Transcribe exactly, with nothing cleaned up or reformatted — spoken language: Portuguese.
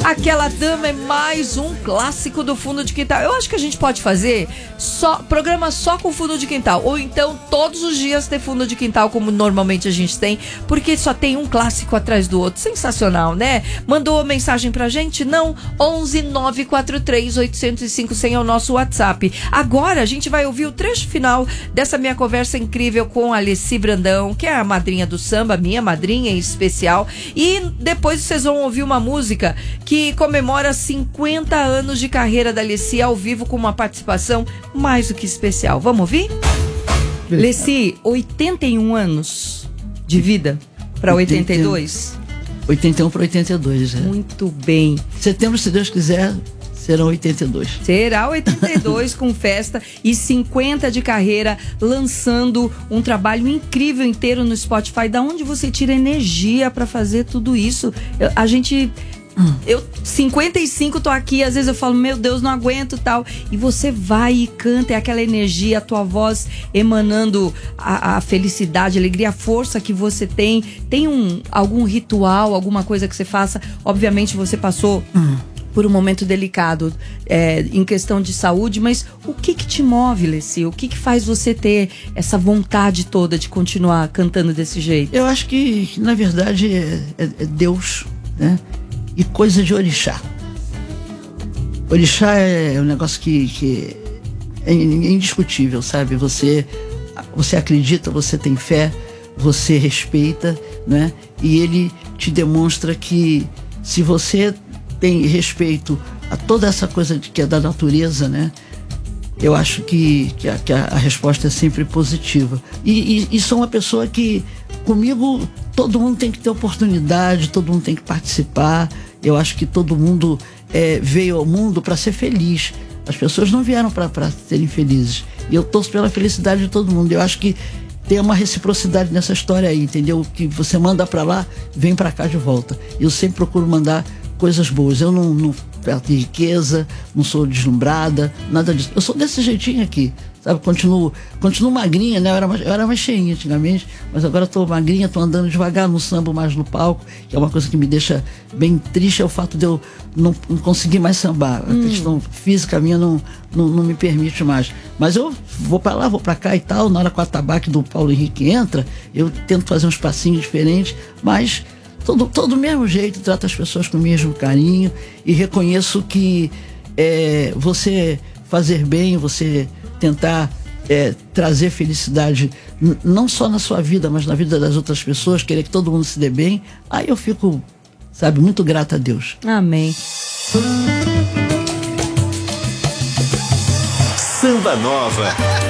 Aquela Dama é mais um clássico do fundo de quintal. Eu acho que a gente pode fazer só programa só com fundo de quintal, ou então todos os dias ter fundo de quintal como normalmente a gente tem, porque só tem um clássico atrás do outro. Sensacional, né? Mandou mensagem pra gente? Não? onze nove quatro três oito zero cinco cem é o nosso WhatsApp. Agora a gente vai ouvir o trecho final dessa minha conversa incrível com a Alessi Brandão, que é a madrinha do samba, minha madrinha em especial, e depois vocês vão ouvir uma música que comemora cinquenta anos de carreira da Alessi ao vivo, com uma participação mais do que especial. Vamos ouvir? Alessi, oitenta e um anos de vida para oitenta e dois? oitenta e um para oitenta e dois, é. Muito bem. Setembro, se Deus quiser, serão oitenta e dois. Será oitenta e dois com festa e cinquenta de carreira, lançando um trabalho incrível inteiro no Spotify. Da onde você tira energia para fazer tudo isso? Eu, a gente... Eu, cinquenta e cinco, tô aqui, às vezes eu falo, meu Deus, não aguento, tal. E você vai e canta, é aquela energia, a tua voz emanando a, a felicidade, a alegria, a força que você tem. Tem um, algum ritual, alguma coisa que você faça? Obviamente você passou hum. por um momento delicado é, em questão de saúde, mas o que que te move, Alessi? O que que faz você ter essa vontade toda de continuar cantando desse jeito? Eu acho que, na verdade, é, é, é Deus, né? E coisa de orixá. Orixá é um negócio que, que é indiscutível, sabe? Você, você acredita, você tem fé, você respeita, né? E ele te demonstra que se você tem respeito a toda essa coisa de, que é da natureza, né? Eu acho que, que, a, que a resposta é sempre positiva. E, e, e sou uma pessoa que, comigo, todo mundo tem que ter oportunidade, todo mundo tem que participar. Eu acho que todo mundo é, veio ao mundo para ser feliz. As pessoas não vieram para serem felizes. E eu torço pela felicidade de todo mundo. Eu acho que tem uma reciprocidade nessa história aí, entendeu? O que você manda para lá, vem para cá de volta. Eu sempre procuro mandar coisas boas. Eu não, não perto de riqueza, não sou deslumbrada, nada disso. Eu sou desse jeitinho aqui, sabe? Continuo, continuo magrinha, né? Eu era mais, eu era mais cheinha antigamente, mas agora tô magrinha, tô andando devagar no samba, mais no palco, que é uma coisa que me deixa bem triste, é o fato de eu não, não conseguir mais sambar. A hum. questão física minha não, não, não me permite mais. Mas eu vou pra lá, vou pra cá e tal. Na hora que o atabaque do Paulo Henrique entra, eu tento fazer uns passinhos diferentes, mas todo, todo do mesmo jeito, trato as pessoas com o mesmo carinho e reconheço que é, você fazer bem, você tentar é, trazer felicidade n- não só na sua vida, mas na vida das outras pessoas, querer que todo mundo se dê bem, aí eu fico, sabe, muito grata a Deus. Amém. Samba Nova.